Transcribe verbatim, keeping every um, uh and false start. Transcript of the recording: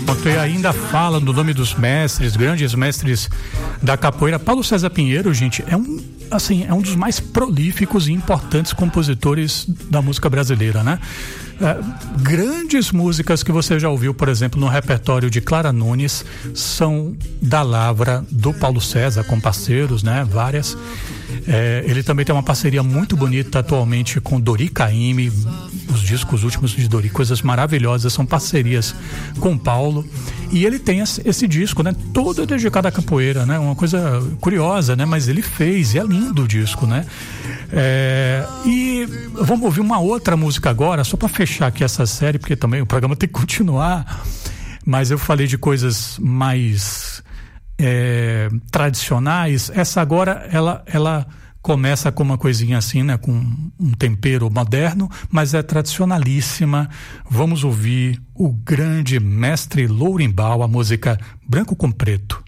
E ainda fala no nome dos mestres, grandes mestres da capoeira. Paulo César Pinheiro, gente, é um, assim, é um dos mais prolíficos e importantes compositores da música brasileira, né? É, grandes músicas que você já ouviu, por exemplo, no repertório de Clara Nunes, são da lavra do Paulo César, com parceiros, né? Várias. É, ele também tem uma parceria muito bonita atualmente com Dori Caymmi. Os discos últimos de Dori, coisas maravilhosas, são parcerias com Paulo. E ele tem esse, esse disco, né? Todo dedicado à capoeira, né? Uma coisa curiosa, né? Mas ele fez, e é lindo o disco, né? É, e vamos ouvir uma outra música agora, só para fechar aqui essa série, porque também o programa tem que continuar. Mas eu falei de coisas mais é, tradicionais. Essa agora, ela, ela começa com uma coisinha assim, né? Com um tempero moderno, mas é tradicionalíssima. Vamos ouvir o grande mestre Lourimbal, a música Branco com Preto.